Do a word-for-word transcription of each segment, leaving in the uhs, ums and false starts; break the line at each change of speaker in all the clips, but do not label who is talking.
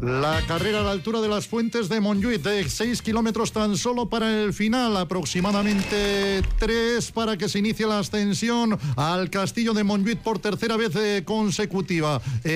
La carrera a la altura de las Fuentes de Montjuïc, de seis kilómetros tan solo para el final, aproximadamente tres para que se inicie la ascensión al Castillo de Montjuïc por tercera vez eh, consecutiva.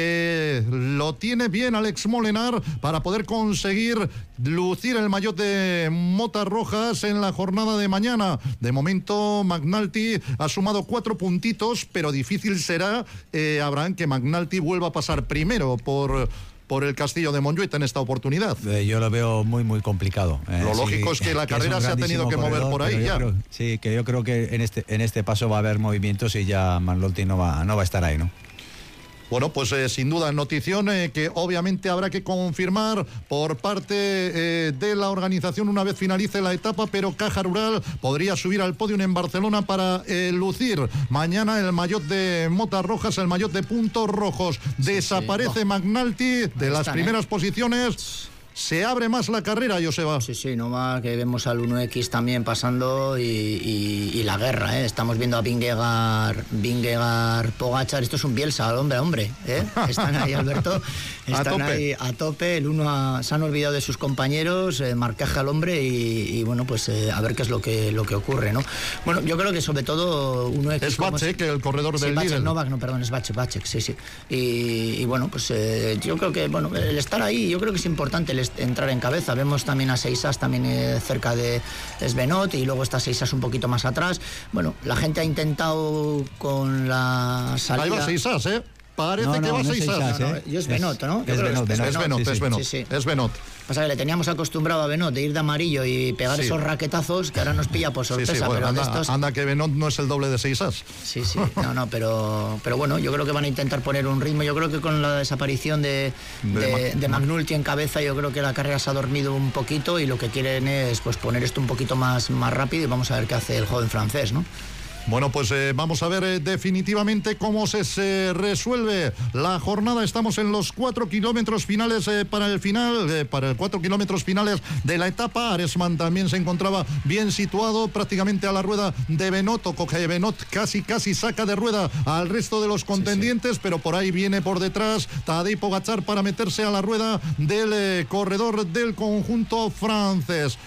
Eh, lo tiene bien Alex Molenar para poder conseguir lucir el maillot de Motas Rojas en la jornada de mañana. De momento McNulty ha sumado cuatro puntitos, pero difícil será, eh, Abraham, que McNulty vuelva a pasar primero por... por el Castillo de Montjuïc en esta oportunidad.
Eh, yo lo veo muy muy complicado. Eh,
lo lógico sí, es que la carrera que se ha tenido que mover por ahí ya.
Creo, sí, que yo creo que en este en este paso va a haber movimientos y ya McNulty no va no va a estar ahí, ¿no?
Bueno, pues eh, sin duda notición eh, que obviamente habrá que confirmar por parte eh, de la organización una vez finalice la etapa, pero Caja Rural podría subir al podio en Barcelona para eh, lucir mañana el maillot de Motas Rojas, el maillot de puntos rojos. Sí, Desaparece sí. McNulty de las primeras eh. posiciones. Se abre más la carrera, Joseba.
Sí, sí, no va, que vemos al uno equis también pasando y, y, y la guerra, ¿eh? Estamos viendo a Vingegaard, Vingegaard, Pogačar, esto es un Bielsa, hombre, hombre, ¿eh? Están ahí, Alberto, están a tope. ahí a tope, el uno a, se han olvidado de sus compañeros, eh, marcaje al hombre y, y bueno, pues eh, a ver qué es lo que lo que ocurre, ¿no? Bueno, yo creo que sobre todo uno equis...
Es Vacek, el corredor
sí,
del
Vacek,
líder.
Novak, no, perdón, es Vacek, Vacek, sí, sí. Y, y bueno, pues eh, yo creo que, bueno, el estar ahí, yo creo que es importante el entrar en cabeza. Vemos también a Seisas también eh, cerca de Svenot y luego está Seisas un poquito más atrás. Bueno, la gente ha intentado con la salida...
Ahí va Seisas, ¿eh? Parece
no, no,
que va
no
Seisas.
No, no,
¿eh? Yo es Benot, ¿no?
Es Benot,
es
Benot, es Benot,
sí, sí.
es Benot.
Pasa que le teníamos acostumbrado a Benot de ir de amarillo y pegar sí. esos raquetazos que ahora nos pilla por sorpresa.
Sí, sí, bueno,
pero
anda,
de estos...
anda que Benot no es el doble de Seisas.
Sí, sí, no, no, pero, pero bueno, yo creo que van a intentar poner un ritmo. Yo creo que con la desaparición de, de, de, de McNulty en cabeza, yo creo que la carrera se ha dormido un poquito y lo que quieren es pues poner esto un poquito más, más rápido y vamos a ver qué hace el joven francés, ¿no?
Bueno, pues eh, vamos a ver eh, definitivamente cómo se, se resuelve la jornada. Estamos en los cuatro kilómetros finales eh, para el final, eh, para el cuatro kilómetros finales de la etapa. Aresman también se encontraba bien situado, prácticamente a la rueda de Benot, o que Benot casi, casi saca de rueda al resto de los contendientes, sí, sí. pero por ahí viene por detrás Tadej Pogačar para meterse a la rueda del eh, corredor del conjunto francés.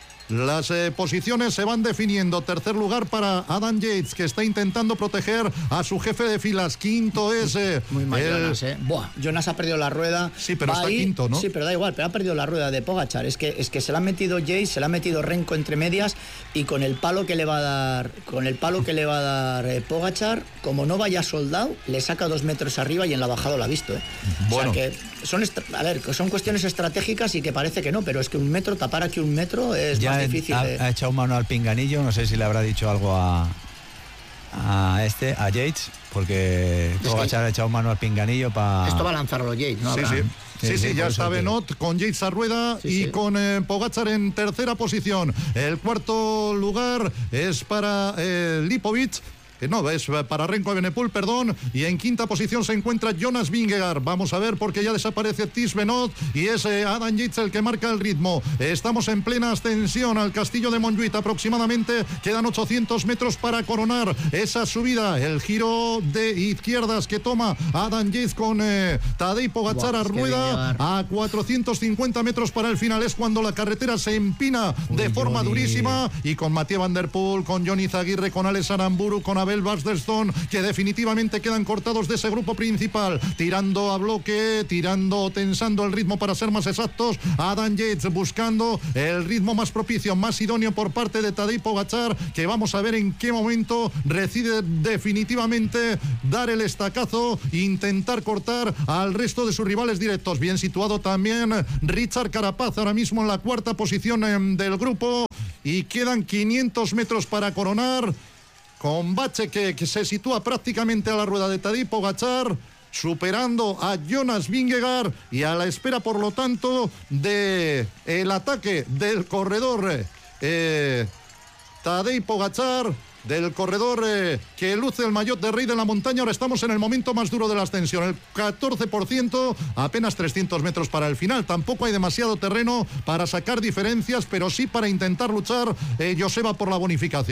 Las eh, posiciones se van definiendo. Tercer lugar para Adam Yates, que está intentando proteger a su jefe de filas. Quinto es... Eh,
Muy mal el... Jonas, ¿eh? Buah, Jonas ha perdido la rueda.
Sí, pero está
ahí,
quinto, ¿no?
Sí, pero da igual, pero ha perdido la rueda de Pogačar. Es que, es que se le ha metido Yates, se le ha metido Renko entre medias y con el palo que le va a dar, con el palo que le va a dar eh, Pogačar, como no vaya soldado, le saca dos metros arriba y en la bajada lo ha visto, ¿eh?
Bueno.
O sea que son, a ver, son cuestiones estratégicas y que parece que no, pero es que un metro, tapar aquí un metro es
ya
más difícil.
Ha,
de...
ha echado mano al pinganillo, no sé si le habrá dicho algo a, a este, a Yates, porque Pogačar que... ha echado mano al pinganillo para...
Esto va a lanzarlo Yates, ¿no?
Sí, sí. Sí, sí, sí, sí, ya está Benot
que...
con Yates a rueda sí, y sí. con eh, Pogačar en tercera posición. El cuarto lugar es para eh, Lipovic. No, es para Renko Evenepoel, perdón, y en quinta posición se encuentra Jonas Vingegaard. Vamos a ver porque ya desaparece Tish Benot y es eh, Adam Yates el que marca el ritmo. Estamos en plena ascensión al Castillo de Montjuïc, aproximadamente quedan ochocientos metros para coronar esa subida. El giro de izquierdas que toma Adam Yates con eh, Tadej Pogačar a rueda a cuatrocientos cincuenta metros para el final. Es cuando la carretera se empina Uy, de forma Johnny. durísima y con Mathieu Van Der Poel, con Johnny Zaguirre, con Alex Aramburu, con Abel Basderstone, que definitivamente quedan cortados de ese grupo principal, tirando a bloque, tirando, tensando el ritmo para ser más exactos. Adam Yates buscando el ritmo más propicio, más idóneo por parte de Tadej Pogačar, que vamos a ver en qué momento decide definitivamente dar el estacazo e intentar cortar al resto de sus rivales directos. Bien situado también Richard Carapaz, ahora mismo en la cuarta posición del grupo, y quedan quinientos metros para coronar, con Bache que, que se sitúa prácticamente a la rueda de Tadej Pogačar, superando a Jonas Vingegaard y a la espera, por lo tanto, de el ataque del corredor eh, Tadej Pogačar, del corredor eh, que luce el maillot de rey de la montaña. Ahora estamos en el momento más duro de la ascensión, el catorce por ciento, apenas trescientos metros para el final. Tampoco hay demasiado terreno para sacar diferencias, pero sí para intentar luchar, eh, Joseba, por la bonificación.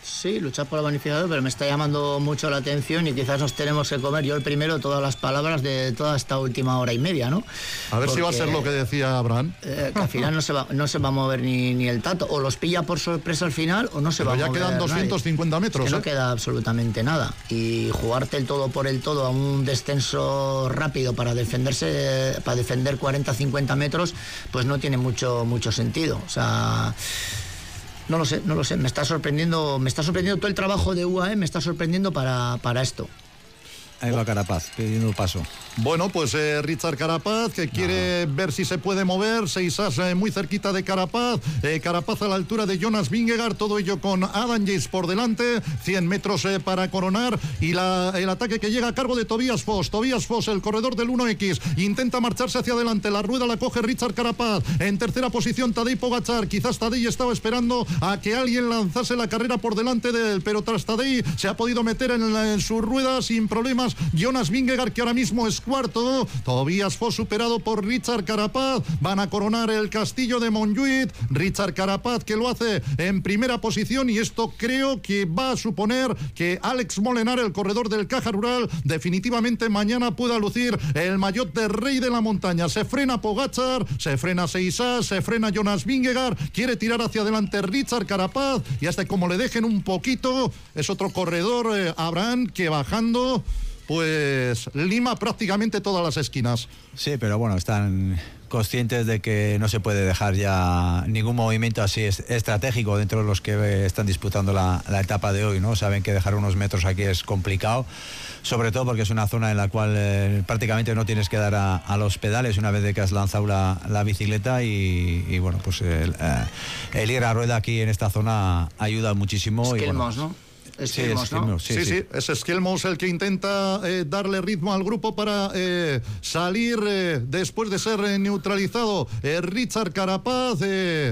Sí, luchar por la bonificación, pero me está llamando mucho la atención y quizás nos tenemos que comer yo el primero todas las palabras de toda esta última hora y media, ¿no?
A ver Porque, si va a ser lo que decía Abraham.
Eh, que al final no se va, no se va a mover ni, ni el tato, o los pilla por sorpresa al final o no se
pero
va a
ya
mover
quedan doscientos cincuenta
nadie.
metros.
Es que
¿eh?
no queda absolutamente nada. Y jugarte el todo por el todo a un descenso rápido para defenderse, para defender cuarenta cincuenta metros, pues no tiene mucho, mucho sentido. O sea... No lo sé, no lo sé. Me está sorprendiendo, me está sorprendiendo todo el trabajo de U A E, me está sorprendiendo para, para esto.
Ahí va Carapaz, pidiendo paso.
Bueno, pues eh, Richard Carapaz, que quiere no. ver si se puede mover. Seis as eh, muy cerquita de Carapaz. Eh, Carapaz a la altura de Jonas Vingegaard. Todo ello con Adam Yates por delante. cien metros eh, para coronar. Y la, el ataque que llega a cargo de Tobias Foss. Tobias Foss, el corredor del uno equis. Intenta marcharse hacia adelante. La rueda la coge Richard Carapaz. En tercera posición Tadej Pogačar. Quizás Tadej estaba esperando a que alguien lanzase la carrera por delante de él. Pero tras Tadej se ha podido meter en, la, en su rueda sin problemas Jonas Vingegaard, que ahora mismo es cuarto. Tobias Foss superado por Richard Carapaz. Van a coronar el castillo de Montjuïc. Richard Carapaz, que lo hace en primera posición, y esto creo que va a suponer que Alex Molenar, el corredor del Caja Rural, definitivamente mañana pueda lucir el maillot de rey de la montaña. Se frena Pogačar, se frena Seisas, se frena Jonas Vingegaard, quiere tirar hacia adelante Richard Carapaz, y hasta como le dejen un poquito, es otro corredor, eh, Abraham, que bajando pues lima prácticamente todas las esquinas.
Sí, pero bueno, están conscientes de que no se puede dejar ya ningún movimiento así estratégico dentro de los que están disputando la, la etapa de hoy, ¿no? Saben que dejar unos metros aquí es complicado, sobre todo porque es una zona en la cual eh, prácticamente no tienes que dar a, a los pedales una vez de que has lanzado la, la bicicleta y, y bueno, pues el, eh, el ir a rueda aquí en esta zona ayuda muchísimo.
Es
y
que
bueno,
¿no?
Sí, es
¿no?
sí, sí, sí, es Skelmos el que intenta eh, darle ritmo al grupo para eh, salir eh, después de ser eh, neutralizado. Eh, Richard Carapaz, eh,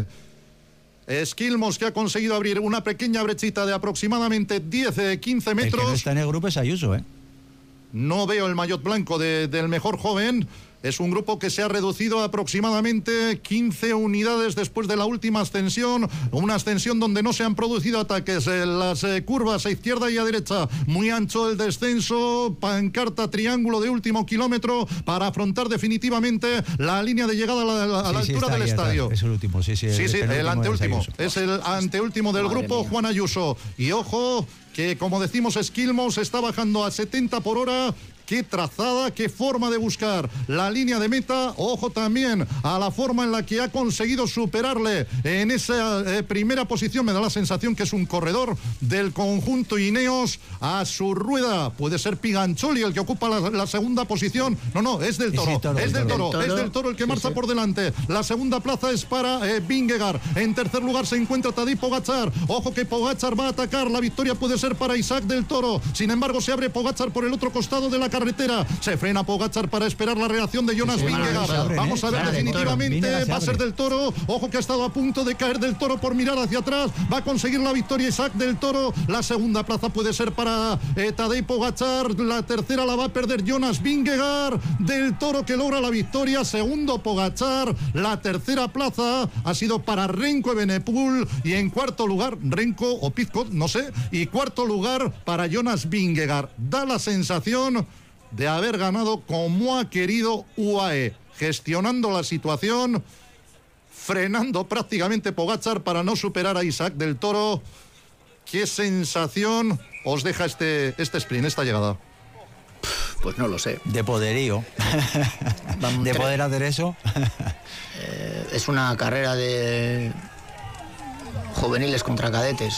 Skelmos, que ha conseguido abrir una pequeña brechita de aproximadamente diez a quince metros.
El que no está en el grupo es Ayuso, ¿eh?
No veo el maillot blanco de, del mejor joven. Es un grupo que se ha reducido a aproximadamente quince unidades después de la última ascensión, una ascensión donde no se han producido ataques. En las eh, curvas a izquierda y a derecha, muy ancho el descenso, pancarta triángulo de último kilómetro para afrontar definitivamente la línea de llegada a la, a la
sí, sí,
altura del
ahí,
estadio.
Es el último, sí, sí.
Sí,
el,
sí, el anteúltimo. Es, es el anteúltimo del
Madre
grupo,
mía.
Juan Ayuso. Y ojo, que como decimos, Skelmos está bajando a setenta por hora. Qué trazada, qué forma de buscar la línea de meta. Ojo también a la forma en la que ha conseguido superarle en esa eh, primera posición. Me da la sensación que es un corredor del conjunto Ineos. A su rueda puede ser Pigancholi el que ocupa la, la segunda posición. No, no, es del Toro.
Sí, toro
es del toro,
toro.
es del Toro el que
Sí,
marcha
sí.
por delante. La segunda plaza es para eh, Vingegaard. En tercer lugar se encuentra Tadej Pogačar. Ojo que Pogačar va a atacar. La victoria puede ser para Isaac del Toro. Sin embargo, se abre Pogačar por el otro costado de la carretera. Se frena Pogačar para esperar la reacción de Jonas
Sí, sí,
Vingegaard.
se abren,
Vamos
¿eh?
a ver,
Sale,
definitivamente
Toro.
va a ser del Toro. Ojo que ha estado a punto de caer del Toro por mirar hacia atrás. Va a conseguir la victoria Isaac del Toro. La segunda plaza puede ser para eh, Tadej Pogačar. La tercera la va a perder Jonas Vingegaard. Del Toro, que logra la victoria. Segundo Pogačar. La tercera plaza ha sido para Renko Evenepoel. Y en cuarto lugar, Renko o Pizcot, no sé. Y cuarto lugar para Jonas Vingegaard. Da la sensación de haber ganado como ha querido U A E, gestionando la situación, frenando prácticamente Pogačar para no superar a Isaac del Toro. ¿Qué sensación os deja este, este sprint, esta llegada?
Pues no lo sé.
De poderío.
Vamos,
de
tre-
poder hacer eso.
Eh, es una carrera de juveniles contra cadetes.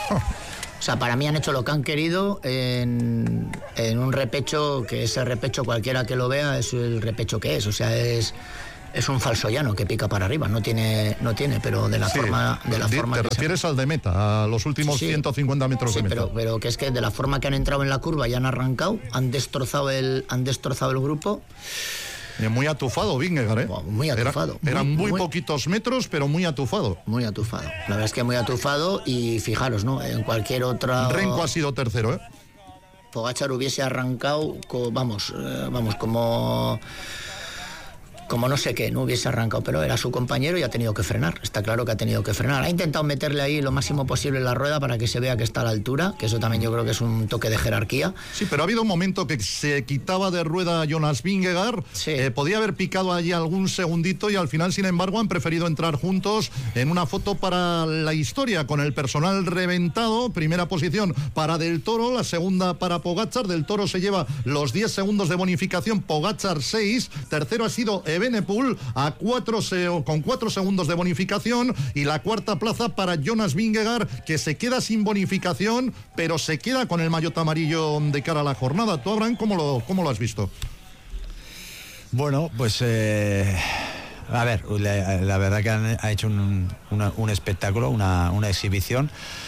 O sea, para mí han hecho lo que han querido en, en un repecho, que ese repecho cualquiera que lo vea es el repecho que es. O sea, es, es un falso llano que pica para arriba. No tiene, no tiene, pero de la
Sí,
forma, de la
te
forma
te
que se-
refieres al de meta, a los últimos
Sí, sí.
ciento cincuenta metros
Sí,
de meta.
pero, pero que es que de la forma que han entrado en la curva y han arrancado, han destrozado el, han destrozado el grupo.
Eh, muy atufado Vingegaard, ¿eh?
Wow, muy
Era-
atufado.
eran
Muy,
muy,
muy-
poquitos metros, pero muy atufado.
Muy atufado. La verdad es que muy atufado y fijaros, ¿no? En cualquier otra...
Renko ha sido tercero, ¿eh?
Pogačar hubiese arrancado, co- vamos, eh, vamos, como... como no sé qué, no hubiese arrancado, pero era su compañero y ha tenido que frenar, está claro que ha tenido que frenar. Ha intentado meterle ahí lo máximo posible en la rueda para que se vea que está a la altura, que eso también yo creo que es un toque de jerarquía.
Sí, pero ha habido un momento que se quitaba de rueda Jonas Vingegaard, sí. eh, podía haber picado allí algún segundito y al final, sin embargo, han preferido entrar juntos en una foto para la historia, con el personal reventado. Primera posición para Del Toro, la segunda para Pogačar. Del Toro se lleva los diez segundos de bonificación, Pogačar seis, tercero ha sido Evenepoel a cuatro se, con cuatro segundos de bonificación, y la cuarta plaza para Jonas Vingegaard, que se queda sin bonificación, pero se queda con el maillot amarillo de cara a la jornada. ¿Tú, Abraham, cómo lo, cómo lo has visto?
Bueno, pues eh, a ver, la, la verdad que han, ha hecho un, una, un espectáculo, una, una exhibición.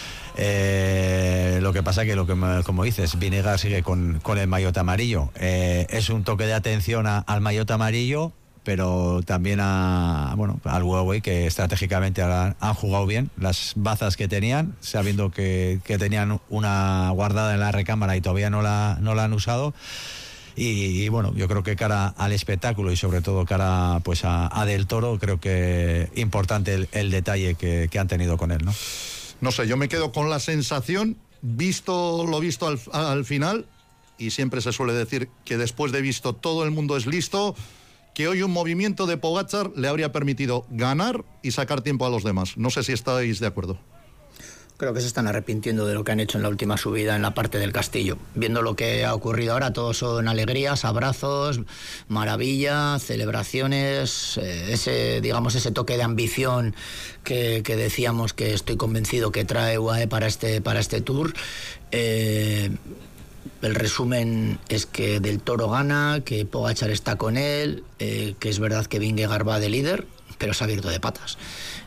Eh, lo que pasa que, lo que como dices, Vingegaard sigue con, con el maillot amarillo. Eh, es un toque de atención a, al maillot amarillo, pero también a, bueno, al Huawei, que estratégicamente han, han jugado bien las bazas que tenían, sabiendo que, que tenían una guardada en la recámara y todavía no la, no la han usado. Y, y bueno, yo creo que cara al espectáculo y sobre todo cara pues a, a Del Toro, creo que importante el, el detalle que, que han tenido con él, ¿no?
No sé, yo me quedo con la sensación, visto lo visto al, al final, y siempre se suele decir que después de visto todo el mundo es listo, que hoy un movimiento de Pogačar le habría permitido ganar y sacar tiempo a los demás. No sé si estáis de acuerdo.
Creo que se están arrepintiendo de lo que han hecho en la última subida en la parte del Castillo. Viendo lo que ha ocurrido ahora, todos son alegrías, abrazos, maravilla, celebraciones, eh, ese, digamos, ese toque de ambición que, que decíamos que estoy convencido que trae U A E para este, para este Tour. Eh, el resumen es que Del Toro gana, que Pogačar está con él, eh, que es verdad que Vingegaard va de líder, pero se ha abierto de patas.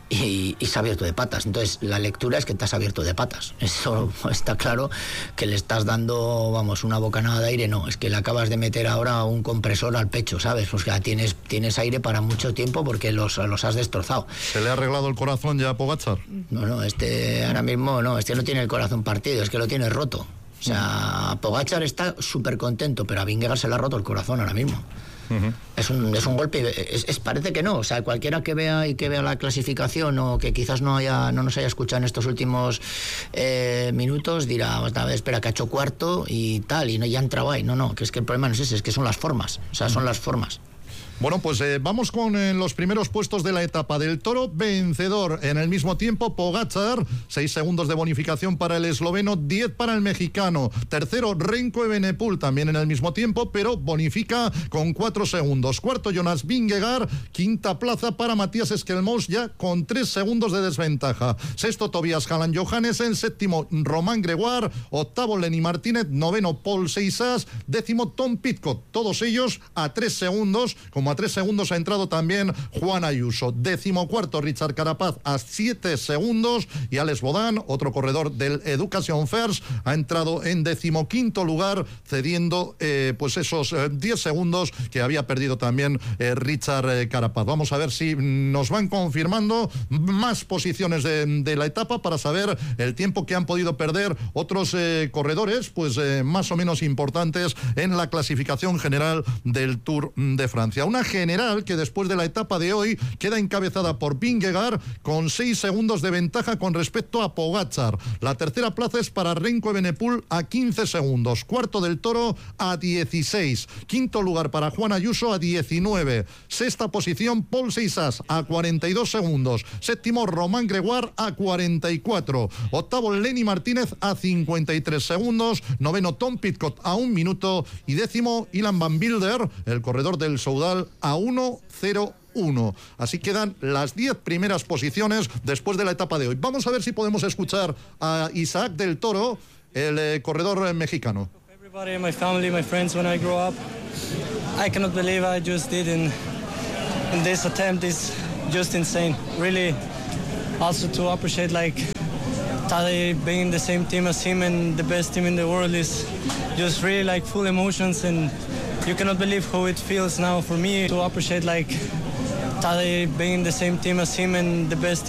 Y, y se ha abierto de patas. Entonces la lectura es que te has abierto de patas. Eso está claro, que le estás dando, vamos, una bocanada de aire. No, es que le acabas de meter ahora un compresor al pecho, ¿sabes? O sea, tienes, tienes aire para mucho tiempo porque los, los has destrozado.
¿Se le ha arreglado el corazón ya a Pogačar?
No, no, este ahora mismo no, este no tiene el corazón partido, es que lo tiene roto. O sea, Pogačar está súper contento, pero a Vingegaard se le ha roto el corazón ahora mismo. Uh-huh. Es un, es un golpe, es, es, parece que no, o sea, cualquiera que vea y que vea la clasificación o que quizás no haya no nos haya escuchado en estos últimos eh, minutos dirá, a ver, espera, que ha hecho cuarto y tal, y no ya ha entrado ahí. No, no, que es que el problema no es ese, es que son las formas, o sea, son las formas.
Bueno, pues eh, vamos con eh, los primeros puestos de la etapa. Del Toro, vencedor en el mismo tiempo, Pogačar, seis segundos de bonificación para el esloveno, diez para el mexicano. Tercero, Remco Evenepoel, también en el mismo tiempo, pero bonifica con cuatro segundos. Cuarto, Jonas Vingegaard, quinta plaza para Matías Esquelmós, ya con tres segundos de desventaja. Sexto, Tobias Halland Johannesen, séptimo, Román Gregoire, octavo, Lenny Martínez, noveno, Paul Seisas, décimo, Tom Pidcock, todos ellos a tres segundos, como a tres segundos ha entrado también Juan Ayuso. Décimo cuarto, Richard Carapaz a siete segundos, y Alex Bodán, otro corredor del Education First, ha entrado en decimoquinto lugar, cediendo eh, pues esos eh, diez segundos que había perdido también eh, Richard eh, Carapaz. Vamos a ver si nos van confirmando más posiciones de, de la etapa para saber el tiempo que han podido perder otros eh, corredores, pues eh, más o menos importantes en la clasificación general del Tour de Francia. Una general que después de la etapa de hoy queda encabezada por Vingegaard con seis segundos de ventaja con respecto a Pogačar. La tercera plaza es para Remco Evenepoel a quince segundos. Cuarto, Del Toro a dieciséis. Quinto lugar para Juan Ayuso a diecinueve. Sexta posición, Paul Seisas a cuarenta y dos segundos. Séptimo, Román Gregoire a cuarenta y cuatro. Octavo, Lenny Martínez a cincuenta y tres segundos. Noveno, Tom Pidcock a un minuto. Y décimo, Ilan Van Wilder, el corredor del Soudal, a uno cero uno. Así quedan las diez primeras posiciones después de la etapa de hoy. Vamos a ver si podemos escuchar a Isaac Del Toro, el eh, corredor eh, mexicano.
Everybody, my family, my friends, when I grow up, I cannot believe I just did in, in this attempt is just insane. Really, also to appreciate like Tadej being in the same team as him and the best team in the world is just really like full emotions, and you cannot believe how it feels now for me to appreciate like Tadej being in the same team as him and the best